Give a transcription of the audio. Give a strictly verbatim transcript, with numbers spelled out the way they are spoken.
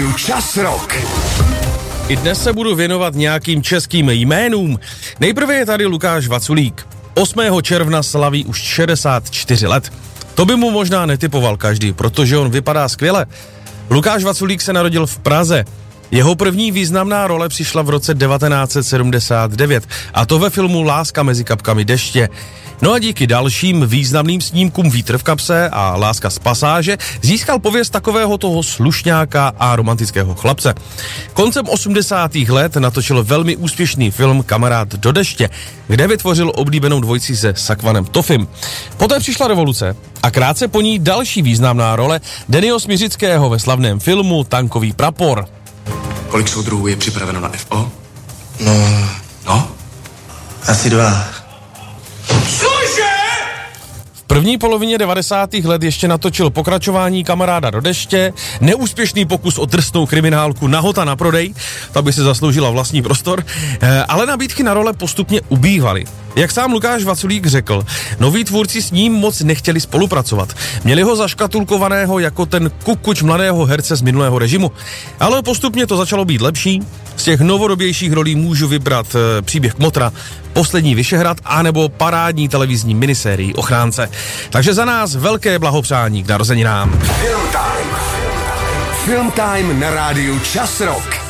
rádiu Čas Rock. I dnes se budu věnovat nějakým českým jménům. Nejprve je tady Lukáš Vaculík. osmého června slaví už šedesát čtyři let. To by mu možná netypoval každý, protože on vypadá skvěle. Lukáš Vaculík se narodil v Praze. Jeho první významná role přišla v roce devatenáct set sedmdesát devět, a to ve filmu Láska mezi kapkami deště. No a díky dalším významným snímkům Vítr v kapse a Láska z pasáže získal pověst takového toho slušňáka a romantického chlapce. Koncem osmdesátých let natočil velmi úspěšný film Kamarád do deště, kde vytvořil oblíbenou dvojici se Sakvanem Tofim. Poté přišla revoluce a krátce po ní další významná role Dennyho Smiřického ve slavném filmu Tankový prapor. Kolik soudruhů je připraveno na F O? No, No? asi dva. V první polovině devadesátých let ještě natočil pokračování Kamaráda do deště, neúspěšný pokus o drsnou kriminálku Nahota na prodej, ta by si zasloužila vlastní prostor, ale nabídky na role postupně ubývaly. Jak sám Lukáš Vaculík řekl, noví tvůrci s ním moc nechtěli spolupracovat. Měli ho zaškatulkovaného jako ten kukuč mladého herce z minulého režimu. Ale postupně to začalo být lepší. Z těch novodobějších rolí můžu vybrat e, Příběh kmotra, Poslední Vyšehrad anebo parádní televizní minisérii Ochránce. Takže za nás velké blahopřání k narozeninám. Film Time. Film Time na rádiu Čas Rock.